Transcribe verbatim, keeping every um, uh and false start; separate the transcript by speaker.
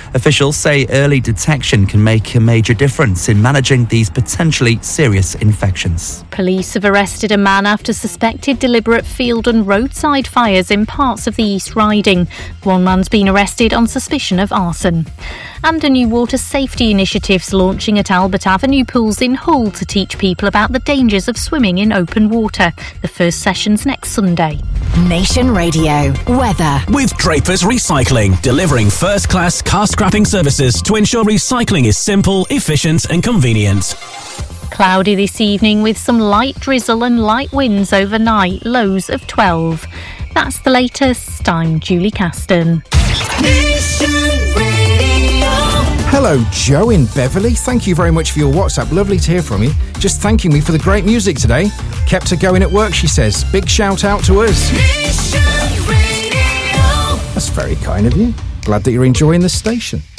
Speaker 1: Officials say early detection can make a major difference in managing these potentially serious infections.
Speaker 2: Police have arrested a man after suspected deliberate field and roadside fires in parts of the East Riding. One man's been arrested on suspicion of arson. And a new water safety initiative's launching at Albert Avenue Pools in Hull to teach people about the dangers of swimming in open water. The first session's next Sunday.
Speaker 3: Nation Radio weather.
Speaker 4: With Drapers Recycling, delivering first-class car scrapping services to ensure recycling is simple, efficient and convenient.
Speaker 2: Cloudy this evening with some light drizzle and light winds overnight, lows of twelve. That's the latest. I'm Julie Caston.
Speaker 5: Hello, Joe in Beverley. Thank you very much for your WhatsApp. Lovely to hear from you. Just thanking me for the great music today. Kept her going at work, she says. Big shout out to us. That's very kind of you. Glad that you're enjoying the station.